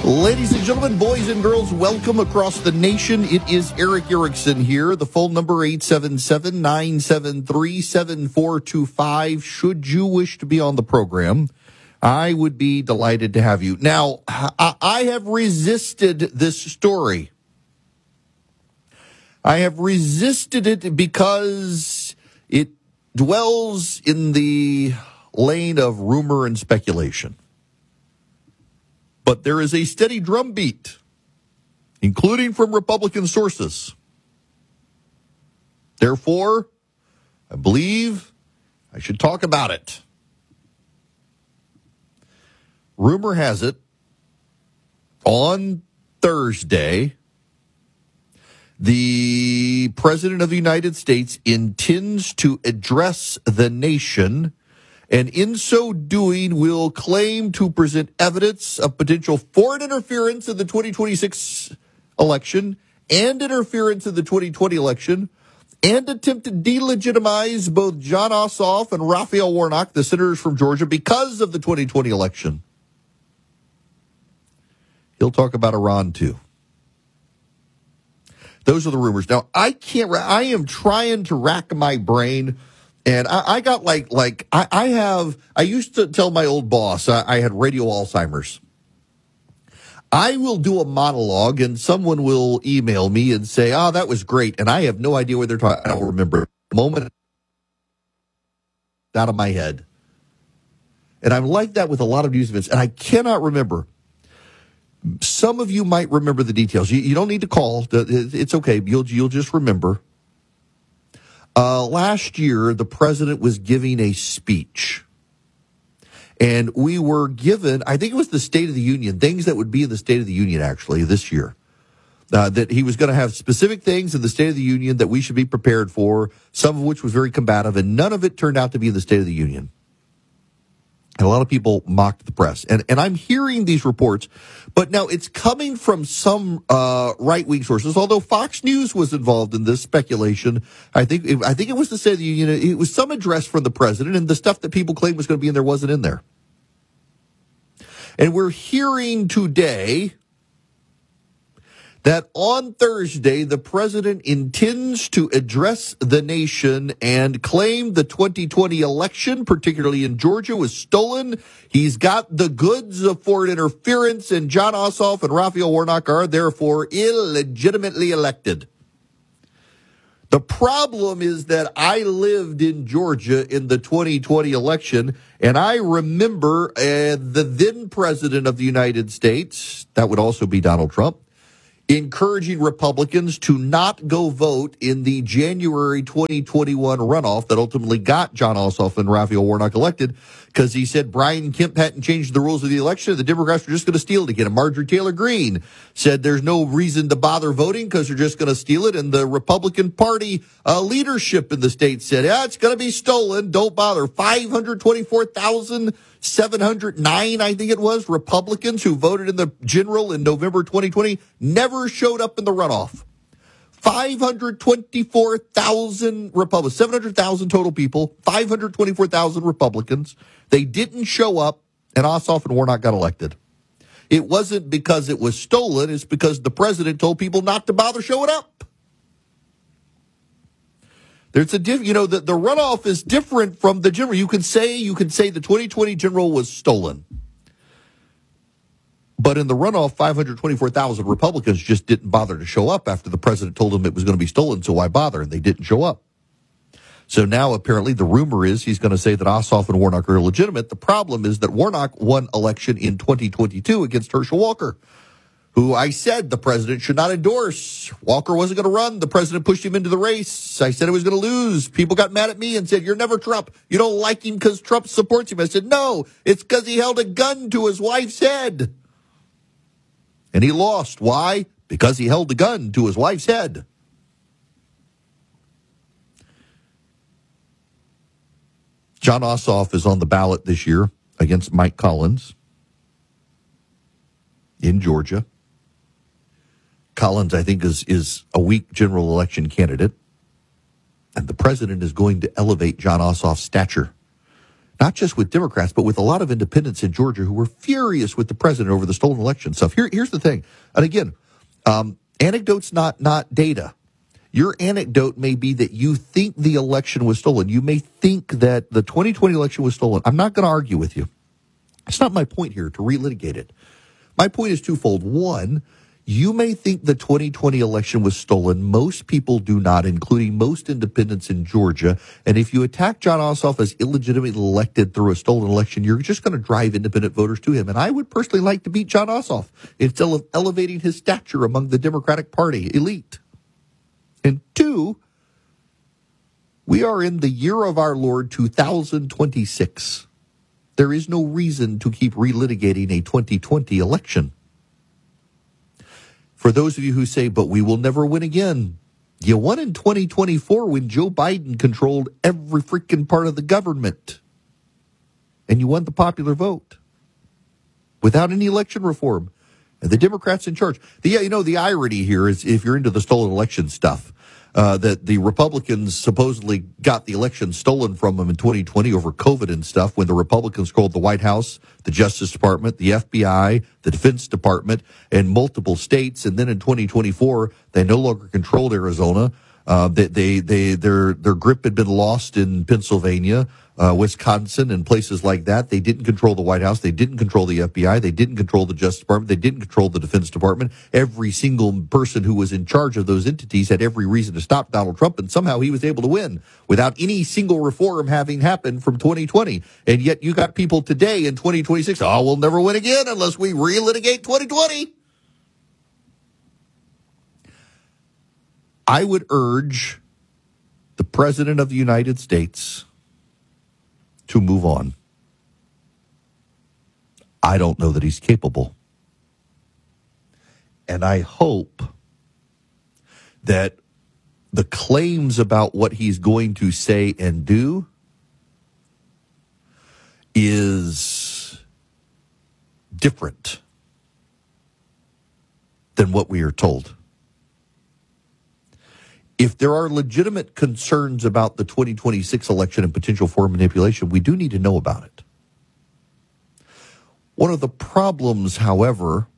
Ladies and gentlemen, boys and girls, welcome across the nation. It is Erick Erickson here. The phone number 877-973-7425. Should you wish to be on the program, I would be delighted to have you. Now, I have resisted this story. I have resisted it because it dwells in the lane of rumor and speculation. But there is a steady drumbeat, including from Republican sources. Therefore, I believe I should talk about it. Rumor has it, on Thursday, the President of the United States intends to address the nation, and in so doing will claim to present evidence of potential foreign interference in the 2026 election and interference in the 2020 election, and attempt to delegitimize both Jon Ossoff and Raphael Warnock, the senators from Georgia, because of the 2020 election. He'll talk about Iran, too. Those are the rumors. Now, I am trying to rack my brain. And I got I used to tell my old boss, I had radio Alzheimer's. I will do a monologue and someone will email me and say, that was great. And I have no idea what they're talking about. I don't remember the moment out of my head. And I'm like that with a lot of news events. And I cannot remember. Some of you might remember the details. You don't need to call. It's okay. You'll just remember. Last year, the president was giving a speech, and we were given, I think it was the State of the Union, things that would be in the State of the Union, actually, this year, that he was going to have specific things in the State of the Union that we should be prepared for, some of which was very combative, and none of it turned out to be in the State of the Union. And a lot of people mocked the press. And I'm hearing these reports, but now it's coming from some right-wing sources, although Fox News was involved in this speculation. I think it was the State of the Union. It was some address from the president, and the stuff that people claimed was going to be in there wasn't in there. And we're hearing today that on Thursday, the president intends to address the nation and claim the 2020 election, particularly in Georgia, was stolen. He's got the goods of foreign interference, and Jon Ossoff and Raphael Warnock are therefore illegitimately elected. The problem is that I lived in Georgia in the 2020 election, and I remember the then president of the United States, that would also be Donald Trump, encouraging Republicans to not go vote in the January 2021 runoff that ultimately got Jon Ossoff and Raphael Warnock elected, because he said Brian Kemp hadn't changed the rules of the election. The Democrats were just going to steal it again. And Marjorie Taylor Greene said there's no reason to bother voting because they're just going to steal it. And the Republican Party leadership in the state said, it's going to be stolen. Don't bother. 524,709, I think it was, Republicans who voted in the general in November 2020 never showed up in the runoff. 524,000 Republicans, 700,000 total people, 524,000 Republicans. They didn't show up, and Ossoff and Warnock got elected. It wasn't because it was stolen. It's because the president told people not to bother showing up. There's a the runoff is different from the general. You can say the 2020 general was stolen. But in the runoff, 524,000 Republicans just didn't bother to show up after the president told them it was going to be stolen, so why bother? And they didn't show up. So now apparently the rumor is he's going to say that Ossoff and Warnock are illegitimate. The problem is that Warnock won election in 2022 against Herschel Walker, who I said the president should not endorse. Walker wasn't going to run. The president pushed him into the race. I said he was going to lose. People got mad at me and said, you're never Trump. You don't like him because Trump supports him. I said, no, it's because he held a gun to his wife's head. And he lost. Why? Because he held a gun to his wife's head. Jon Ossoff is on the ballot this year against Mike Collins in Georgia. Collins, I think, is a weak general election candidate. And the president is going to elevate Jon Ossoff's stature not just with Democrats, but with a lot of independents in Georgia who were furious with the president over the stolen election stuff. Here's the thing. And again, anecdote's not data. Your anecdote may be that you think the election was stolen. You may think that the 2020 election was stolen. I'm not going to argue with you. It's not my point here to relitigate it. My point is twofold. One, you may think the 2020 election was stolen. Most people do not, including most independents in Georgia. And if you attack Jon Ossoff as illegitimately elected through a stolen election, you're just going to drive independent voters to him. And I would personally like to beat Jon Ossoff instead of elevating his stature among the Democratic Party elite. And two, we are in the year of our Lord 2026. There is no reason to keep relitigating a 2020 election. For those of you who say, but we will never win again, you won in 2024 when Joe Biden controlled every freaking part of the government. And you won the popular vote without any election reform. And the Democrats in charge. The irony here is, if you're into the stolen election stuff, that the Republicans supposedly got the election stolen from them in 2020 over COVID and stuff, when the Republicans controlled the White House, the Justice Department, the FBI, the Defense Department, and multiple states. And then in 2024, they no longer controlled Arizona. Their grip had been lost in Pennsylvania, Wisconsin, and places like that. They didn't control the White House. They didn't control the FBI. They didn't control the Justice Department. They didn't control the Defense Department. Every single person who was in charge of those entities had every reason to stop Donald Trump, and somehow he was able to win without any single reform having happened from 2020. And yet you got people today in 2026, we'll never win again unless we relitigate 2020. I would urge the President of the United States to move on. I don't know that he's capable. And I hope that the claims about what he's going to say and do is different than what we are told. If there are legitimate concerns about the 2026 election and potential for manipulation, we do need to know about it. One of the problems, however,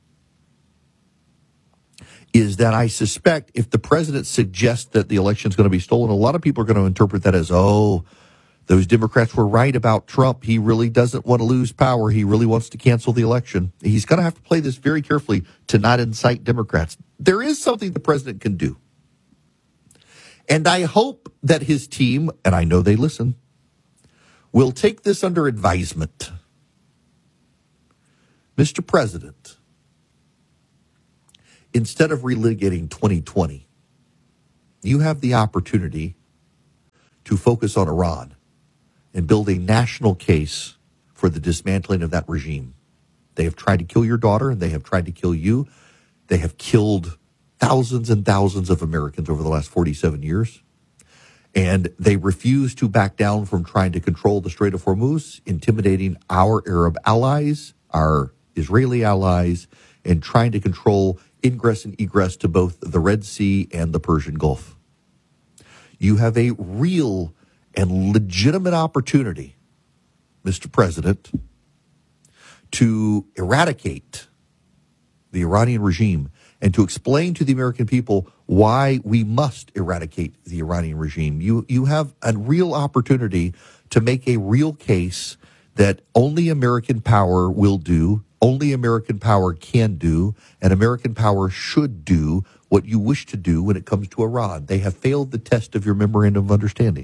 is that I suspect if the president suggests that the election is going to be stolen, a lot of people are going to interpret that as, those Democrats were right about Trump. He really doesn't want to lose power. He really wants to cancel the election. He's going to have to play this very carefully to not incite Democrats. There is something the president can do. And I hope that his team, and I know they listen, will take this under advisement. Mr. President, instead of relitigating 2020, you have the opportunity to focus on Iran and build a national case for the dismantling of that regime. They have tried to kill your daughter, and they have tried to kill you. They have killed thousands and thousands of Americans over the last 47 years. And they refuse to back down from trying to control the Strait of Hormuz, intimidating our Arab allies, our Israeli allies, and trying to control ingress and egress to both the Red Sea and the Persian Gulf. You have a real and legitimate opportunity, Mr. President, to eradicate the Iranian regime and to explain to the American people why we must eradicate the Iranian regime. You have a real opportunity to make a real case that only American power will do, only American power can do, and American power should do what you wish to do when it comes to Iran. They have failed the test of your memorandum of understanding.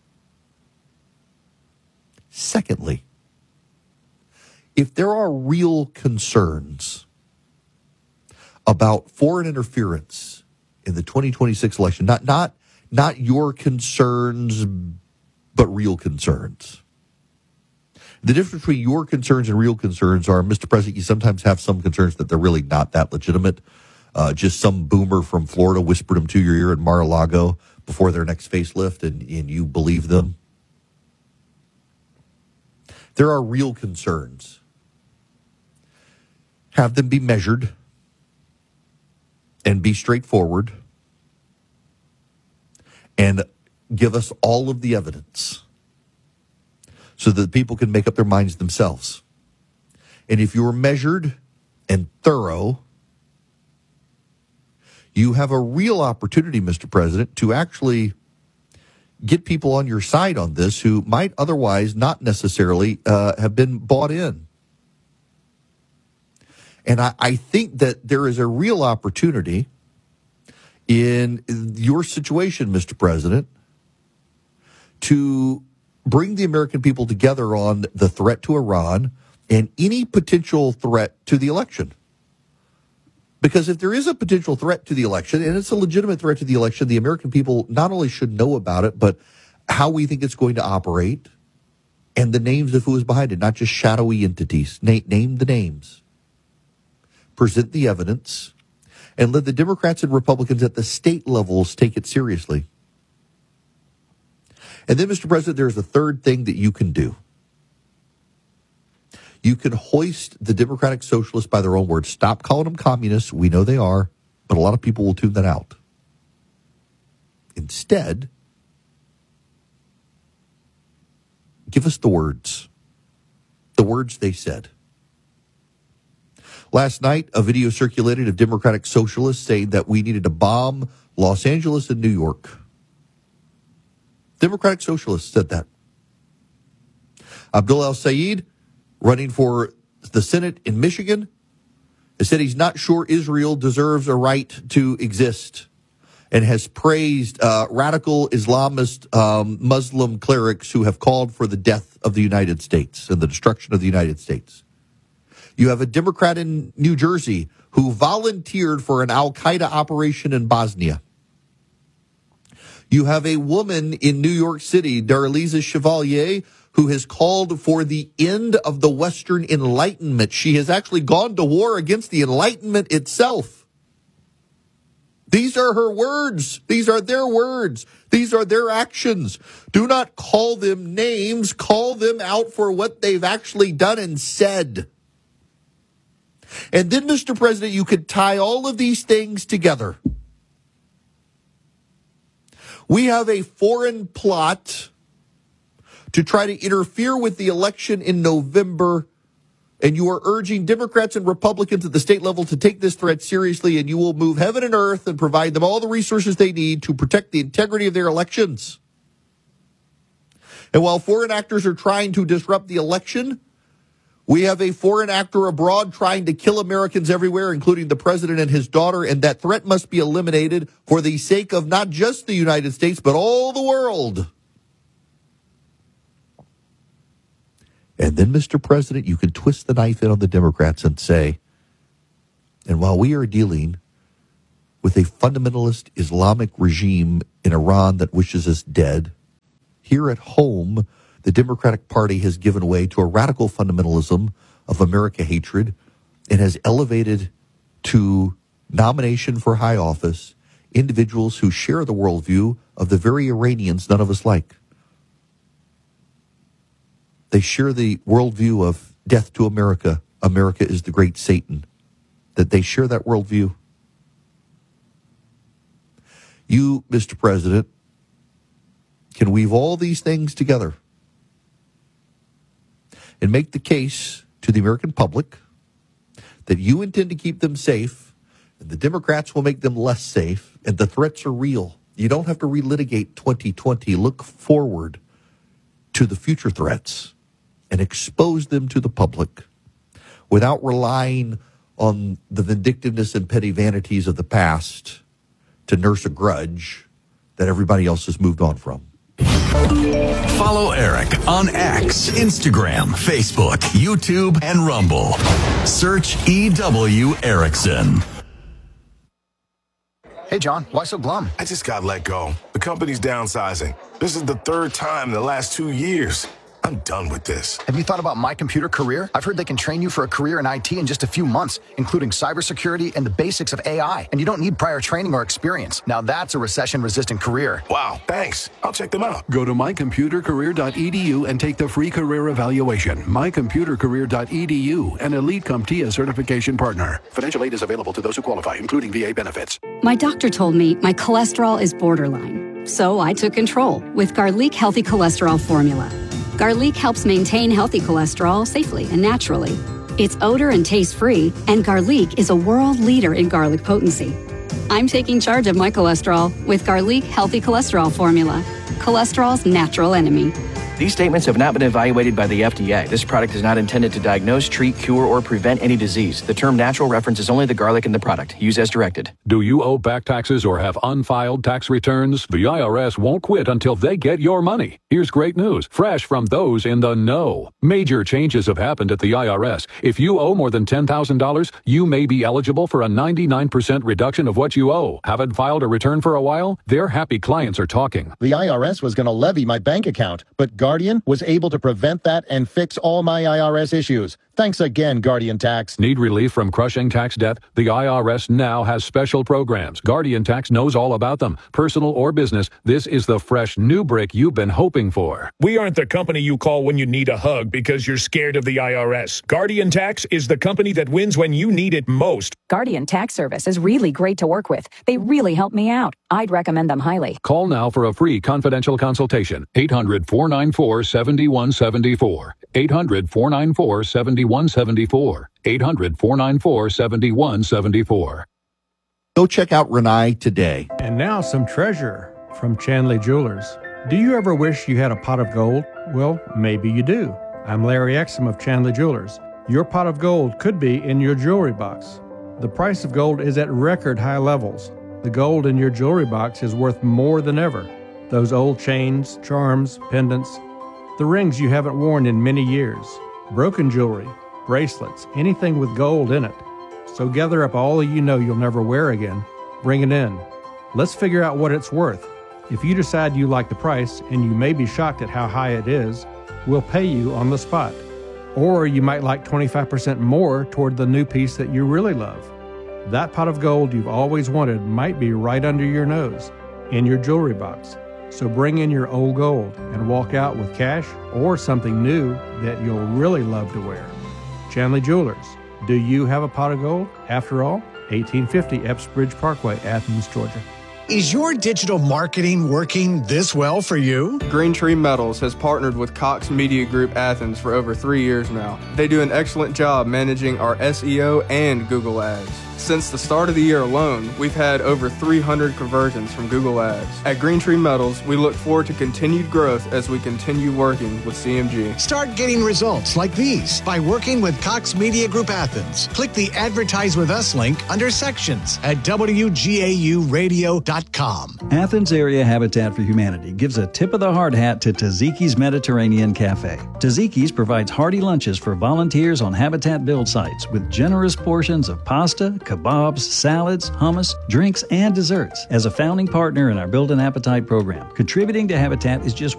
Secondly, if there are real concerns about foreign interference in the 2026 election, not your concerns, but real concerns. The difference between your concerns and real concerns are, Mr. President, you sometimes have some concerns that they're really not that legitimate. Just some boomer from Florida whispered them to your ear at Mar-a-Lago before their next facelift, and you believe them. There are real concerns. Have them be measured and be straightforward and give us all of the evidence so that people can make up their minds themselves. And if you're measured and thorough, you have a real opportunity, Mr. President, to actually get people on your side on this who might otherwise not necessarily have been bought in. And I think that there is a real opportunity in your situation, Mr. President, to bring the American people together on the threat to Iran and any potential threat to the election. Because if there is a potential threat to the election, and it's a legitimate threat to the election, the American people not only should know about it, but how we think it's going to operate and the names of who is behind it, not just shadowy entities. Name the names. Present the evidence, and let the Democrats and Republicans at the state levels take it seriously. And then, Mr. President, there's a third thing that you can do. You can hoist the Democratic Socialists by their own words. Stop calling them communists. We know they are, but a lot of people will tune that out. Instead, give us the words they said. Last night, a video circulated of Democratic Socialists saying that we needed to bomb Los Angeles and New York. Democratic Socialists said that. Abdul El-Sayed, running for the Senate in Michigan, has said he's not sure Israel deserves a right to exist and has praised radical Islamist Muslim clerics who have called for the death of the United States and the destruction of the United States. You have a Democrat in New Jersey who volunteered for an al-Qaeda operation in Bosnia. You have a woman in New York City, Darlisa Chevalier, who has called for the end of the Western Enlightenment. She has actually gone to war against the Enlightenment itself. These are her words. These are their words. These are their actions. Do not call them names. Call them out for what they've actually done and said. And then, Mr. President, you could tie all of these things together. We have a foreign plot to try to interfere with the election in November, and you are urging Democrats and Republicans at the state level to take this threat seriously, and you will move heaven and earth and provide them all the resources they need to protect the integrity of their elections. And while foreign actors are trying to disrupt the election, we have a foreign actor abroad trying to kill Americans everywhere, including the president and his daughter, and that threat must be eliminated for the sake of not just the United States, but all the world. And then, Mr. President, you can twist the knife in on the Democrats and say, and while we are dealing with a fundamentalist Islamic regime in Iran that wishes us dead, here at home, the Democratic Party has given way to a radical fundamentalism of America hatred and has elevated to nomination for high office individuals who share the worldview of the very Iranians none of us like. They share the worldview of death to America. America is the great Satan. That they share that worldview. You, Mr. President, can weave all these things together and make the case to the American public that you intend to keep them safe, and the Democrats will make them less safe, and the threats are real. You don't have to relitigate 2020. Look forward to the future threats and expose them to the public without relying on the vindictiveness and petty vanities of the past to nurse a grudge that everybody else has moved on from. Follow Eric on X, Instagram, Facebook, YouTube, and Rumble. Search EW Erickson. Hey, John, why so glum? I just got let go. The company's downsizing. This is the third time in the last 2 years. I'm done with this. Have you thought about My Computer Career? I've heard they can train you for a career in IT in just a few months, including cybersecurity and the basics of AI. And you don't need prior training or experience. Now that's a recession-resistant career. Wow, thanks. I'll check them out. Go to mycomputercareer.edu and take the free career evaluation. mycomputercareer.edu, an Elite CompTIA certification partner. Financial aid is available to those who qualify, including VA benefits. My doctor told me my cholesterol is borderline, so I took control with Garlic Healthy Cholesterol Formula. Garlic helps maintain healthy cholesterol safely and naturally. It's odor and taste-free, and Garlic is a world leader in garlic potency. I'm taking charge of my cholesterol with Garlic Healthy Cholesterol Formula, cholesterol's natural enemy. These statements have not been evaluated by the FDA. This product is not intended to diagnose, treat, cure, or prevent any disease. The term natural references only the garlic in the product. Use as directed. Do you owe back taxes or have unfiled tax returns? The IRS won't quit until they get your money. Here's great news, fresh from those in the know. Major changes have happened at the IRS. If you owe more than $10,000, you may be eligible for a 99% reduction of what you owe. Haven't filed a return for a while? Their happy clients are talking. The IRS was going to levy my bank account, but Guardian was able to prevent that and fix all my IRS issues. Thanks again, Guardian Tax. Need relief from crushing tax debt? The IRS now has special programs. Guardian Tax knows all about them. Personal or business, this is the fresh new brick you've been hoping for. We aren't the company you call when you need a hug because you're scared of the IRS. Guardian Tax is the company that wins when you need it most. Guardian Tax Service is really great to work with. They really help me out. I'd recommend them highly. Call now for a free confidential consultation. 800-494-7174. 800-494-7174. 800-494-7174. Go check out Renai today. And now some treasure from Chandley Jewelers. Do you ever wish you had a pot of gold? Well, maybe you do. I'm Larry Exum of Chandley Jewelers. Your pot of gold could be in your jewelry box. The price of gold is at record high levels. The gold in your jewelry box is worth more than ever. Those old chains, charms, pendants, the rings you haven't worn in many years, broken jewelry, bracelets, anything with gold in it. So gather up all you know you'll never wear again. Bring it in. Let's figure out what it's worth. If you decide you like the price, and you may be shocked at how high it is, we'll pay you on the spot. Or you might like 25% more toward the new piece that you really love. That pot of gold you've always wanted might be right under your nose, in your jewelry box. So bring in your old gold and walk out with cash or something new that you'll really love to wear. Chandley Jewelers. Do you have a pot of gold? After all, 1850 Epps Bridge Parkway, Athens, Georgia. Is your digital marketing working this well for you? Green Tree Metals has partnered with Cox Media Group Athens for over 3 years now. They do an excellent job managing our SEO and Google Ads. Since the start of the year alone, we've had over 300 conversions from Google Ads. At Green Tree Metals, we look forward to continued growth as we continue working with CMG. Start getting results like these by working with Cox Media Group Athens. Click the Advertise With Us link under Sections at WGAUradio.com. Athens Area Habitat for Humanity gives a tip of the hard hat to Taziki's Mediterranean Cafe. Taziki's provides hearty lunches for volunteers on Habitat build sites with generous portions of pasta, kebabs, salads, hummus, drinks, and desserts. As a founding partner in our Build an Appetite program, contributing to Habitat is just